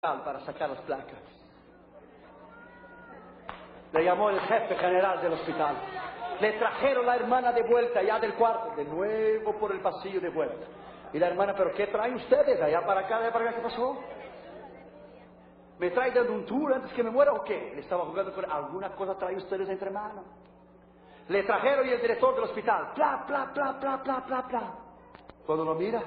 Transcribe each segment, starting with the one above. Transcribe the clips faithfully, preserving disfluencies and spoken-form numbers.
para sacar las placas. Le llamó el jefe general del hospital. Le trajeron la hermana de vuelta ya del cuarto, de nuevo por el pasillo de vuelta. Y la hermana, ¿pero qué traen ustedes? Allá para acá, allá para acá, ¿qué pasó? ¿Me trae dando un tour antes que me muera o qué? Le estaba jugando con alguna cosa, trae ustedes entre manos. Le trajeron y el director del hospital, pla, pla, pla, pla, pla, pla, pla. Cuando lo mira,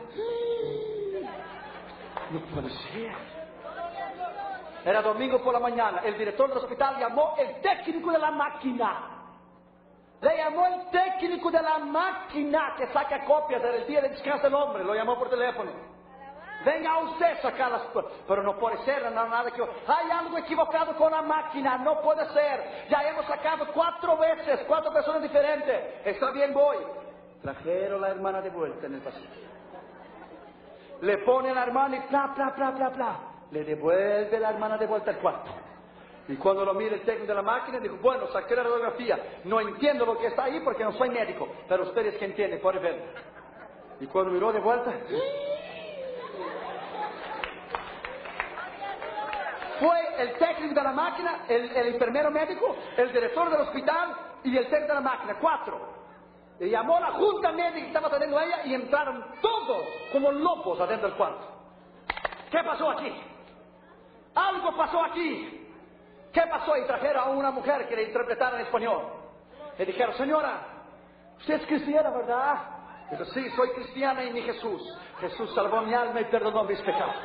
no puede ser. Era domingo por la mañana. El director del hospital llamó el técnico de la máquina. Le llamó el técnico de la máquina que saca copias del día de descanso del hombre. Lo llamó por teléfono. Venga usted a sacar las... Pero no puede ser, no, nada que... Hay algo equivocado con la máquina, no puede ser. Ya hemos sacado cuatro veces, cuatro personas diferentes. Está bien, voy. Trajeron la hermana de vuelta en el pasillo. Le pone a la hermana y pla, pla, pla, pla, pla. Le devuelve la hermana de vuelta al cuarto. Y cuando lo mira el técnico de la máquina, dijo, bueno, saqué la radiografía. No entiendo lo que está ahí porque no soy médico. Pero ustedes que entienden, pueden ver. Y cuando miró de vuelta... Fue el técnico de la máquina, el, el enfermero médico, el director del hospital y el técnico de la máquina. Cuatro. Le llamó a la junta médica que estaba atendiendo a ella y entraron todos como locos adentro del cuarto. ¿Qué pasó aquí? Algo pasó aquí. ¿Qué pasó? Y trajeron a una mujer que le interpretara en español. Le dijeron, señora, usted es cristiana, ¿verdad? Dijo, sí, soy cristiana y mi Jesús. Jesús salvó mi alma y perdonó mis pecados.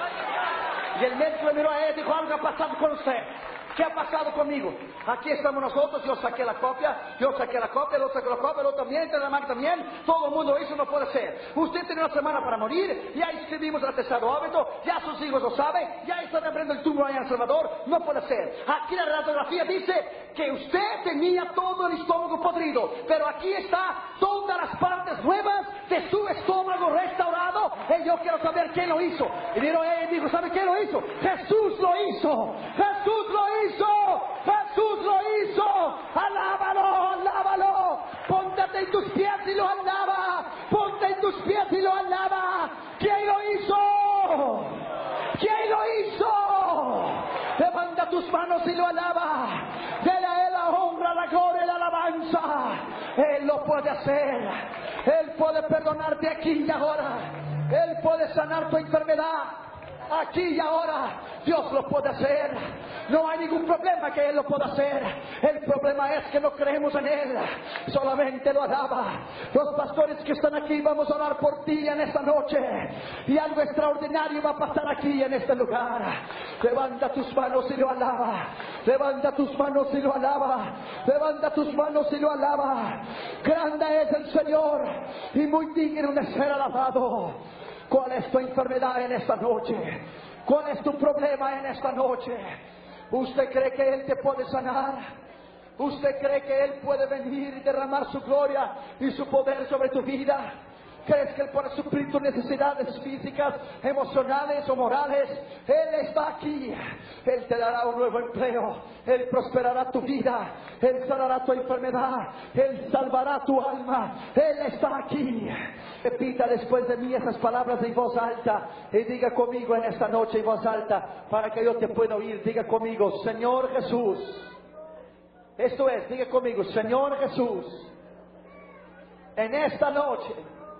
Y el médico le miró a ella y dijo, algo ha pasado con usted. ¿Qué ha pasado conmigo? Aquí estamos nosotros, yo saqué la copia, yo saqué la copia, el otro sacó la copia, el otro también, el máquina también, todo el mundo hizo, no puede ser. Usted tiene una semana para morir, ya escribimos el atestado óbito, ya sus hijos lo saben, ya están abriendo el túmulo allá en El Salvador, no puede ser. Aquí la radiografía dice que usted tenía todo el estómago podrido, pero aquí está todas las partes nuevas de su estómago restaurado, y yo quiero saber quién lo hizo. Y vieron, eh, dijo, ¿sabe quién lo hizo? Jesús lo hizo, Jesús lo hizo. Jesús lo hizo, alábalo, alábalo, póntate en tus pies y lo alaba, ponte en tus pies y lo alaba. ¿Quién lo hizo? ¿Quién lo hizo? Levanta tus manos y lo alaba, dale a él la honra, la gloria y la alabanza. Él lo puede hacer, él puede perdonarte aquí y ahora, él puede sanar tu enfermedad. Aquí y ahora Dios lo puede hacer. No hay ningún problema que Él lo pueda hacer. El problema es que no creemos en Él. Solamente lo alaba. Los pastores que están aquí vamos a orar por ti en esta noche. Y algo extraordinario va a pasar aquí en este lugar. Levanta tus manos y lo alaba. Levanta tus manos y lo alaba. Levanta tus manos y lo alaba. Grande es el Señor y muy digno de ser alabado. ¿Cuál es tu enfermedad en esta noche? ¿Cuál es tu problema en esta noche? ¿Usted cree que Él te puede sanar? ¿Usted cree que Él puede venir y derramar su gloria y su poder sobre tu vida? ¿Crees que Él puede suplir tus necesidades físicas, emocionales o morales? Él está aquí. Él te dará un nuevo empleo. Él prosperará tu vida. Él sanará tu enfermedad. Él salvará tu alma. Él está aquí. Repita después de mí esas palabras en voz alta y diga conmigo en esta noche en voz alta para que yo te pueda oír. Diga conmigo, Señor Jesús. Esto es, diga conmigo, Señor Jesús. En esta noche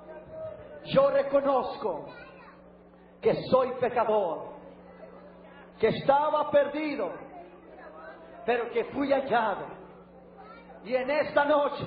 yo reconozco que soy pecador, que estaba perdido, pero que fui hallado. Y en esta noche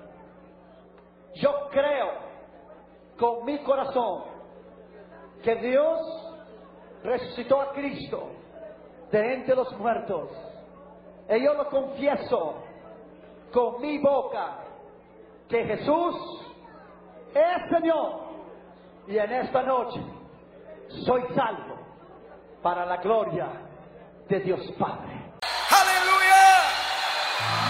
yo creo con mi corazón que Dios resucitó a Cristo de entre los muertos. Y yo lo confieso con mi boca que Jesús es Señor. Y en esta noche soy salvo para la gloria de Dios Padre.